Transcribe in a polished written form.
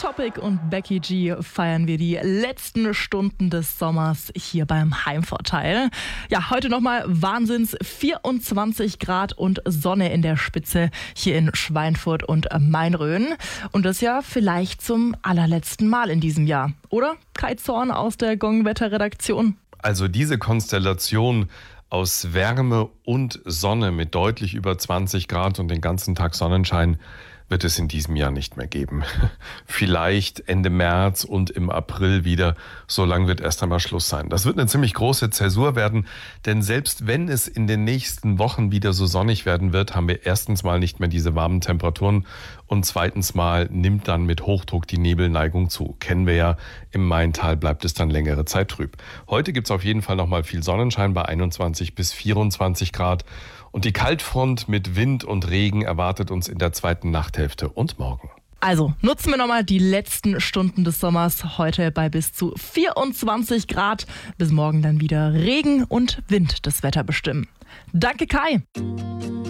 Topic und Becky G feiern wir die letzten Stunden des Sommers hier beim Heimvorteil. Ja, heute nochmal Wahnsinns 24 Grad und Sonne in der Spitze hier in Schweinfurt und Mainröhen. Und das ja vielleicht zum allerletzten Mal in diesem Jahr. Oder? Kai Zorn aus der Gong-Wetter-Redaktion. Also diese Konstellation aus Wärme und Sonne mit deutlich über 20 Grad und den ganzen Tag Sonnenschein wird es in diesem Jahr nicht mehr geben. Vielleicht Ende März und im April wieder. So lang wird erst einmal Schluss sein. Das wird eine ziemlich große Zäsur werden, denn selbst wenn es in den nächsten Wochen wieder so sonnig werden wird, haben wir erstens mal nicht mehr diese warmen Temperaturen und zweitens mal nimmt dann mit Hochdruck die Nebelneigung zu. Kennen wir ja, im Maintal bleibt es dann längere Zeit trüb. Heute gibt es auf jeden Fall noch mal viel Sonnenschein bei 21 bis 24 Grad. Und die Kaltfront mit Wind und Regen erwartet uns in der zweiten Nachthälfte und morgen. Also nutzen wir nochmal die letzten Stunden des Sommers. Heute bei bis zu 24 Grad. Bis morgen dann wieder Regen und Wind das Wetter bestimmen. Danke Kai.